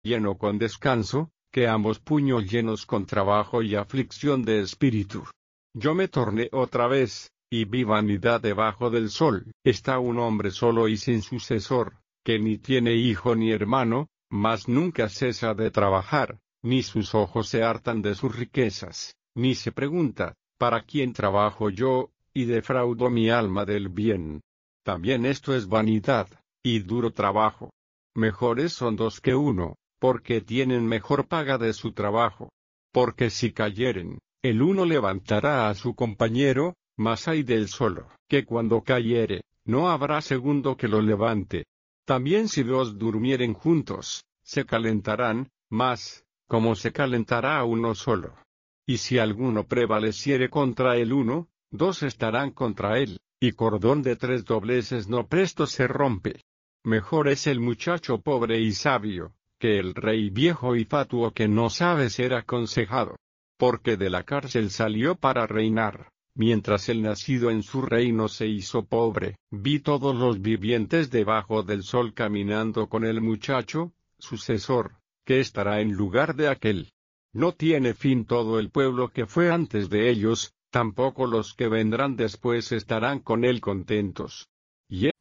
lleno con descanso, que ambos puños llenos con trabajo y aflicción de espíritu. Yo me torné otra vez, y vi vanidad debajo del sol. Está un hombre solo y sin sucesor, que ni tiene hijo ni hermano, mas nunca cesa de trabajar, ni sus ojos se hartan de sus riquezas, ni se pregunta, ¿para quién trabajo yo, y defraudo mi alma del bien? También esto es vanidad, y duro trabajo. Mejores son dos que uno, porque tienen mejor paga de su trabajo. Porque si cayeren, el uno levantará a su compañero, mas ay del solo, que cuando cayere, no habrá segundo que lo levante. También si dos durmieren juntos, se calentarán, mas, ¿cómo se calentará uno solo? Y si alguno prevaleciere contra el uno, dos estarán contra él, y cordón de tres dobleces no presto se rompe. Mejor es el muchacho pobre y sabio, que el rey viejo y fatuo que no sabe ser aconsejado. Porque de la cárcel salió para reinar, mientras el nacido en su reino se hizo pobre. Vi todos los vivientes debajo del sol caminando con el muchacho, sucesor, que estará en lugar de aquel. No tiene fin todo el pueblo que fue antes de ellos, tampoco los que vendrán después estarán con él contentos.